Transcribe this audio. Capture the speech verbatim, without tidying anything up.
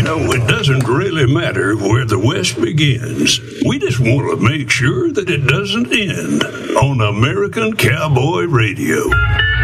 know, it doesn't really matter where the West begins. We just want to make sure that it doesn't end on American Cowboy Radio.